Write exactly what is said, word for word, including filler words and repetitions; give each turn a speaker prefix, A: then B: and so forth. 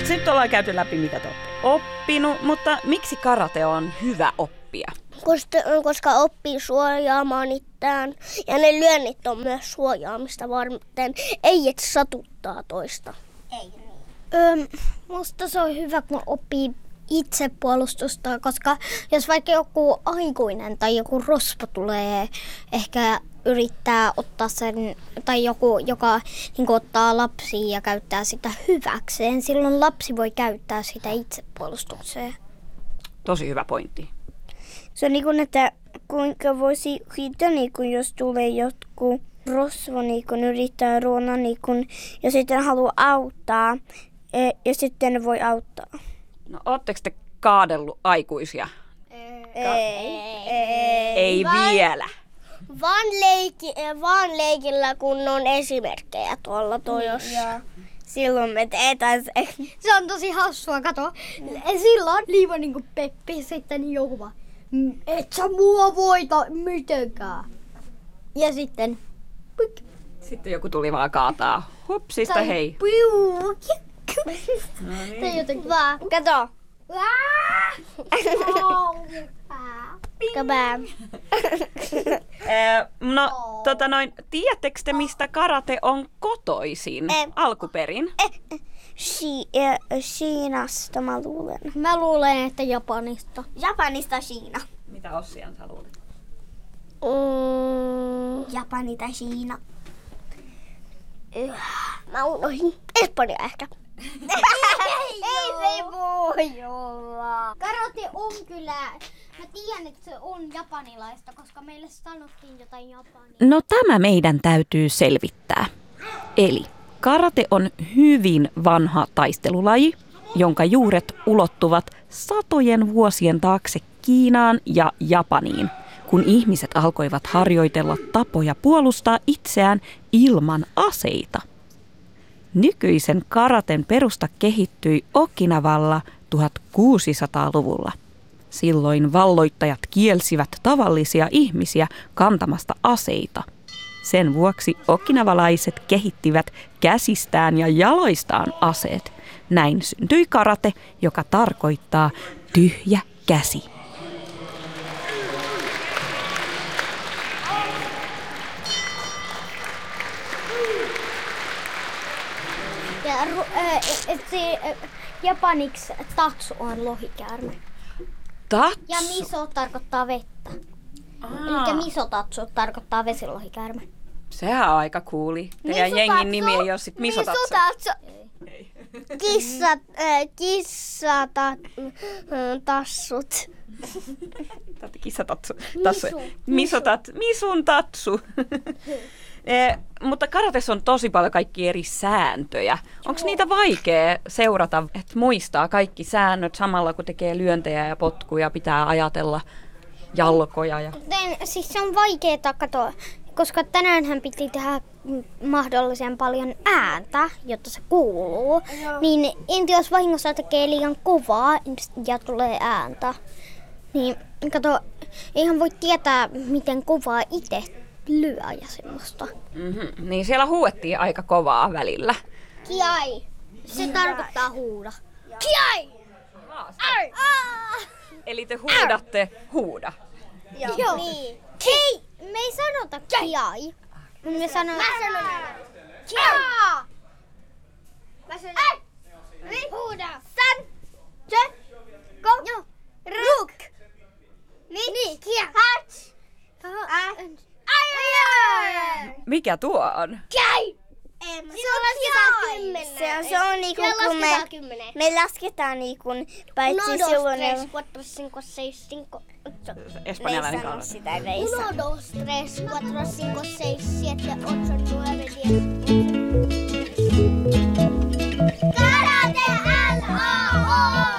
A: Sitten ollaan käyty läpi, mitä te olette oppinut, mutta miksi karate on hyvä oppia?
B: Koska, koska oppii suojaamaan itseään ja ne lyönnit on myös suojaamista varten, ei et satuttaa toista.
C: Ei niin. Öm, musta se on hyvä, kun oppii itsepuolustusta, koska jos vaikka joku aikuinen tai joku rospo tulee ehkä yrittää ottaa sen, tai joku, joka niin ottaa lapsia ja käyttää sitä hyväkseen, silloin lapsi voi käyttää sitä itsepuolustukseen.
A: Tosi hyvä pointti.
B: Se on niin kuin, että kuinka voisi siitä, niin kuin, jos tulee jotkut rosvo niin kuin, yrittää ruona niin kuin, ja sitten haluaa auttaa ja sitten ne voi auttaa.
A: No ootteko te kaadellut aikuisia?
B: Ei. Ei,
A: Ei
B: vaan,
A: vielä.
B: Vaan, leiki, vaan leikillä, kun on esimerkkejä tuolla tojossa. Silloin me teetään se.
C: Se on tosi hassua, kato. Silloin Liiva niinku Peppi sitten joku vaan, et sä mua voita mitenkään. Ja sitten pik.
A: Sitten joku tuli vaan kaataa. Hupsista
C: Tai
A: hei.
C: Piu.
A: No niin.
C: Tai jotenkin.
B: Vaan, kato. Kabam.
A: Eh, no, tota noin, tiedättekö te, mistä karate on kotoisin
B: Eh.
A: alkuperin?
B: Si- äh, Kiinasta mä luulen.
C: Mä luulen, että Japanista.
B: Japanista Kiina.
A: Mitä Ossian sä luulet?
B: Mm. Japani tai Kiina. Mä unohdin. Espanja ehkä.
C: Ei se voi olla. Karate on kyllä. Mä tiedän, että se on japanilaista, koska meille sanottiin jotain japania.
A: No tämä meidän täytyy selvittää. Eli karate on hyvin vanha taistelulaji, jonka juuret ulottuvat satojen vuosien taakse Kiinaan ja Japaniin, kun ihmiset alkoivat harjoitella tapoja puolustaa itseään ilman aseita. Nykyisen karaten perusta kehittyi Okinawalla tuhatkuusisataaluvulla. Silloin valloittajat kielsivät tavallisia ihmisiä kantamasta aseita. Sen vuoksi okinavalaiset kehittivät käsistään ja jaloistaan aseet. Näin syntyi karate, joka tarkoittaa tyhjä käsi.
C: Ja äh, et se, äh, japaniksi tatsu on lohikäärme.
A: Tatsu?
C: Ja miso tarkoittaa vettä. Eli misotatsu tarkoittaa vesilohikäärme.
A: Sehän on aika cooli. Teidän jengin nimi ei ole sit misotatsu.
B: Misotatsu. Kissa, äh, kissatassut.
A: Kissatatsu. Tassu. Misotat. Misun tatsu. Eh, mutta karatessa on tosi paljon kaikki eri sääntöjä. Onko niitä vaikea seurata, että muistaa kaikki säännöt samalla kun tekee lyöntejä ja potkuja, pitää ajatella jalkoja? Ja...
C: Ten, siis se on vaikeaa katsoa, koska tänäänhän piti tehdä mahdollisen paljon ääntä, jotta se kuuluu. Joo. Niin entä jos vahingossa tekee liian kovaa ja tulee ääntä? Niin kato, eihän voi tietää, miten kovaa itse lyö ja semmoista.
A: Mm-hmm. Niin siellä huuettiin aika kovaa välillä.
C: Kiai. Se tarkoittaa huuda. Kiai! Ai!
A: Eli te huudatte huuda.
C: Joo. Joo. Niin. Hei, me ei sanota kiai. Me sanon... Mä sanon kiai! Mä sanon... Ai! Huuda! San! Se! Go! Joo. Ruk! Niin! Niin! Kiai! Hats!
A: Mikä tuo on?
C: Kiai!
B: Se on kymmenen. Se on, se on niinku kun me, me lasketaan niinku paitsi silloin...
C: Uno, dos, tres, cuatro, cinco, seis, cinco, ocho.
A: Espanjalainen
B: sano
A: kaula.
B: sitä, ne ei
C: Uno,
B: sano.
C: dos, tres, cuatro, cinco, seis, siete, ocho, nueve, diez.